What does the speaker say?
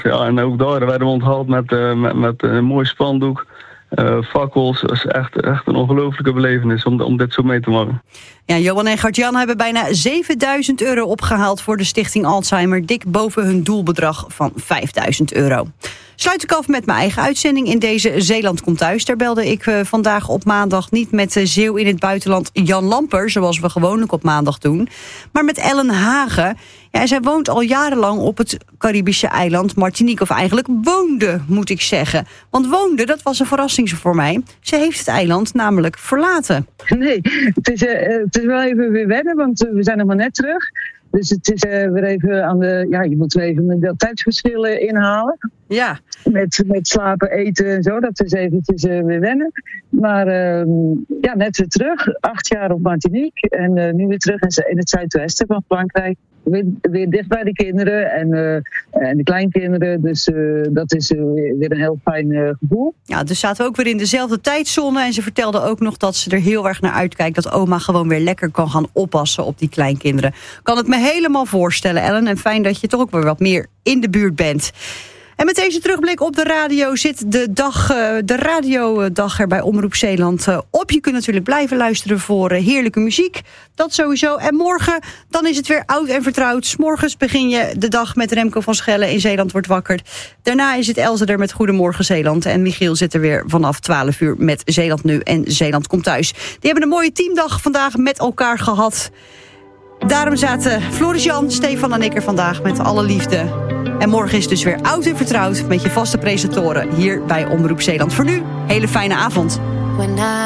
Ja, en ook daar werden we onthaald met een mooi spandoek. Fakkels. Dat is echt een ongelofelijke belevenis om dit zo mee te maken. Ja, Johan en Gert-Jan hebben bijna €7.000 opgehaald voor de Stichting Alzheimer. Dik boven hun doelbedrag van €5.000. Sluit ik af met mijn eigen uitzending in deze Zeeland komt thuis. Daar belde ik vandaag op maandag niet met de Zeeuw in het buitenland Jan Lamper, zoals we gewoonlijk op maandag doen, maar met Ellen Hagen. Ja, zij woont al jarenlang op het Caribische eiland Martinique. Of eigenlijk woonde, moet ik zeggen. Want woonde, dat was een verrassing voor mij. Ze heeft het eiland namelijk verlaten. Nee, het is wel even weer wennen, want we zijn nog maar net terug. Dus het is weer even aan de... Ja, je moet weer even de tijdsverschillen inhalen. Ja. Met slapen, eten en zo. Dat is eventjes weer wennen. Maar net weer terug. 8 jaar op Martinique. En nu weer terug in het zuidwesten van Frankrijk. Weer dicht bij de kinderen en de kleinkinderen. Dus dat is weer een heel fijn gevoel. Ja, dus zaten we ook weer in dezelfde tijdzone. En ze vertelde ook nog dat ze er heel erg naar uitkijkt dat oma gewoon weer lekker kan gaan oppassen op die kleinkinderen. Kan het me helemaal voorstellen, Ellen. En fijn dat je toch ook weer wat meer in de buurt bent. En met deze terugblik op de radio zit de radiodag er bij Omroep Zeeland op. Je kunt natuurlijk blijven luisteren voor heerlijke muziek. Dat sowieso. En morgen, dan is het weer oud en vertrouwd. 's Morgens begin je de dag met Remco van Schellen in Zeeland wordt wakker. Daarna is het Else er met Goedemorgen Zeeland. En Michiel zit er weer vanaf 12 uur met Zeeland Nu en Zeeland komt thuis. Die hebben een mooie teamdag vandaag met elkaar gehad. Daarom zaten Floris-Jan, Stefan en ik er vandaag met alle liefde. En morgen is het dus weer oud en vertrouwd met je vaste presentatoren hier bij Omroep Zeeland. Voor nu, hele fijne avond.